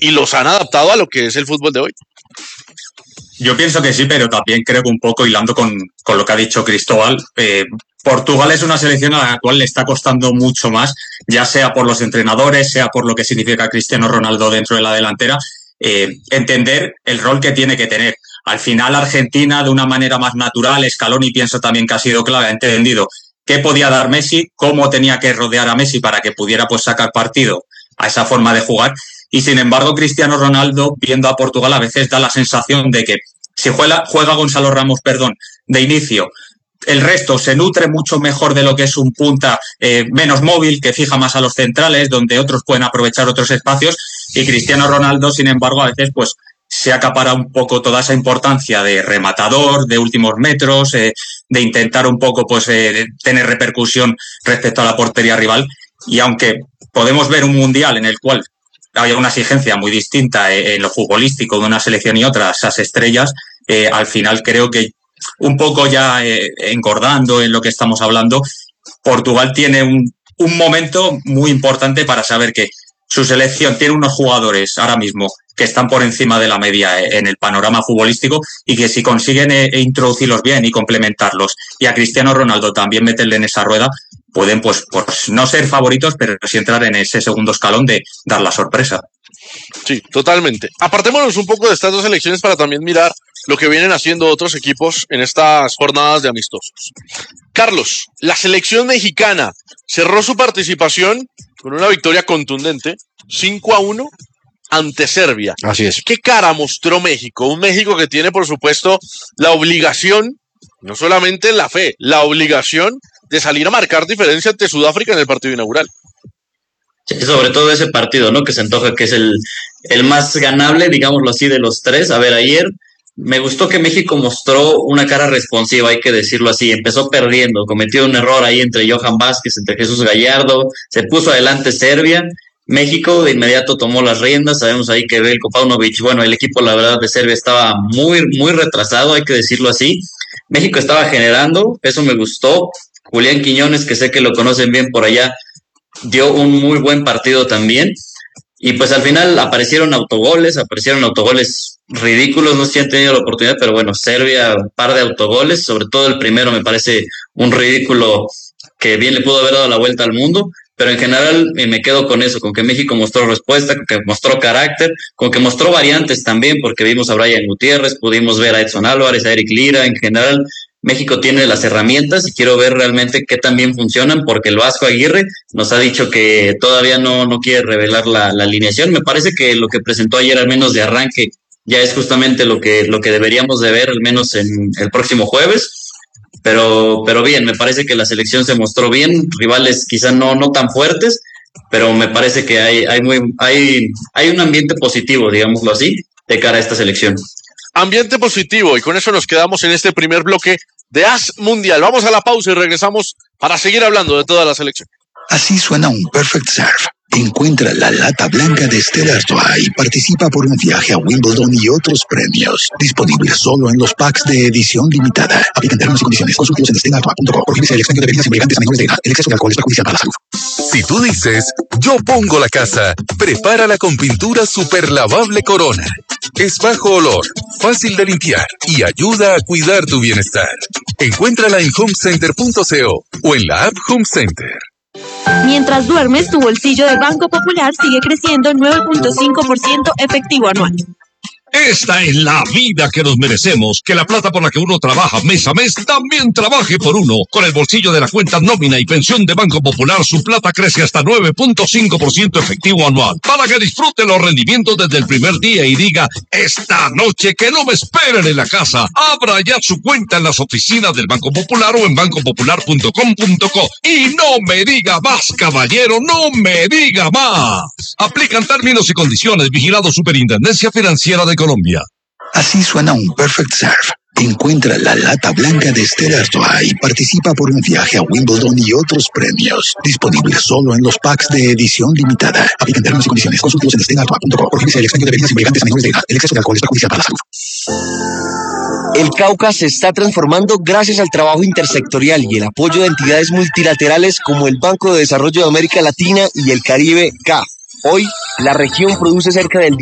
y los han adaptado a lo que es el fútbol de hoy. Yo pienso que sí, pero también creo que un poco hilando con lo que ha dicho Cristóbal, Portugal es una selección a la cual le está costando mucho más, ya sea por los entrenadores, sea por lo que significa Cristiano Ronaldo dentro de la delantera, entender el rol que tiene que tener. Al final Argentina, de una manera más natural, Scaloni pienso también que ha sido clave, ha entendido qué podía dar Messi, cómo tenía que rodear a Messi para que pudiera pues sacar partido a esa forma de jugar. Y sin embargo, Cristiano Ronaldo, viendo a Portugal, a veces da la sensación de que si juega Gonzalo Ramos, de inicio, el resto se nutre mucho mejor de lo que es un punta menos móvil, que fija más a los centrales, donde otros pueden aprovechar otros espacios. Y Cristiano Ronaldo, sin embargo, a veces pues se acapara un poco toda esa importancia de rematador, de últimos metros, de intentar un poco pues tener repercusión respecto a la portería rival. Y aunque podemos ver un mundial en el cual hay una exigencia muy distinta en lo futbolístico de una selección y otra, esas estrellas, al final creo que un poco ya engordando en lo que estamos hablando, Portugal tiene un momento muy importante para saber que su selección tiene unos jugadores ahora mismo que están por encima de la media en el panorama futbolístico y que si consiguen introducirlos bien y complementarlos y a Cristiano Ronaldo también meterle en esa rueda, pueden pues no ser favoritos, pero sí entrar en ese segundo escalón de dar la sorpresa. Sí, totalmente. Apartémonos un poco de estas dos selecciones para también mirar lo que vienen haciendo otros equipos en estas jornadas de amistosos. Carlos, la selección mexicana cerró su participación con una victoria contundente, 5-1 ante Serbia. Así es. ¿Qué cara mostró México? Un México que tiene, por supuesto, la obligación, no solamente la fe, la obligación de salir a marcar diferencia ante Sudáfrica en el partido inaugural. Sí, sobre todo ese partido, ¿no? Que se antoja que es el más ganable, digámoslo así, de los tres. A ver, ayer me gustó que México mostró una cara responsiva, hay que decirlo así. Empezó perdiendo, cometió un error ahí entre Johan Vázquez, entre Jesús Gallardo, se puso adelante Serbia. México de inmediato tomó las riendas. Sabemos ahí que Veljko Paunovic, bueno, el equipo, la verdad, de Serbia estaba muy, muy retrasado, hay que decirlo así. México estaba generando, eso me gustó. Julián Quiñones, que sé que lo conocen bien por allá, dio un muy buen partido también. Y pues al final aparecieron autogoles ridículos, no sé si han tenido la oportunidad, pero bueno, Serbia, un par de autogoles, sobre todo el primero me parece un ridículo que bien le pudo haber dado la vuelta al mundo, pero en general me quedo con eso, con que México mostró respuesta, con que mostró carácter, con que mostró variantes también, porque vimos a Brian Gutiérrez, pudimos ver a Edson Álvarez, a Eric Lira. En general México tiene las herramientas y quiero ver realmente qué tan bien funcionan, porque el Vasco Aguirre nos ha dicho que todavía no quiere revelar la alineación. Me parece que lo que presentó ayer, al menos de arranque, ya es justamente lo que deberíamos de ver, al menos en el próximo jueves. Pero bien, me parece que la selección se mostró bien, rivales quizá no tan fuertes, pero me parece que hay un ambiente positivo, digámoslo así, de cara a esta selección. Ambiente positivo, y con eso nos quedamos en este primer bloque de AS Mundial. Vamos a la pausa y regresamos para seguir hablando de toda la selección. Así suena un Perfect Serve. Encuentra la lata blanca de Stella Artois y participa por un viaje a Wimbledon y otros premios. Disponible solo en los packs de edición limitada. Aplican términos y condiciones. Consultados en stellaartois.com. Prohíbese el expendio de bebidas embriagantes a menores de edad. El exceso de alcohol es perjudicial para la salud. Si tú dices, yo pongo la casa, prepárala con pintura super lavable Corona. Es bajo olor, fácil de limpiar y ayuda a cuidar tu bienestar. Encuéntrala en homecenter.co o en la app Home Center. Mientras duermes, tu bolsillo de Banco Popular sigue creciendo 9.5% efectivo anual. Esta es la vida que nos merecemos, que la plata por la que uno trabaja mes a mes también trabaje por uno. Con el bolsillo de la cuenta nómina y pensión de Banco Popular, su plata crece hasta 9.5% efectivo anual, para que disfrute los rendimientos desde el primer día y diga, esta noche que no me esperen en la casa. Abra ya su cuenta en las oficinas del Banco Popular o en bancopopular.com.co. Y no me diga más, caballero, no me diga más. Aplican términos y condiciones. Vigilado Superintendencia Financiera de Colombia. Así suena un Perfect Serve. Encuentra la lata blanca de Stella Artois y participa por un viaje a Wimbledon y otros premios. Disponible solo en los packs de edición limitada. Aplican términos y condiciones. Consultados en stellaartois.com. Prohíbese el expendio de bebidas embriagantes a menores de edad. El exceso de alcohol es perjudicial para la salud. El Cauca se está transformando gracias al trabajo intersectorial y el apoyo de entidades multilaterales como el Banco de Desarrollo de América Latina y el Caribe, CAF. Hoy, la región produce cerca del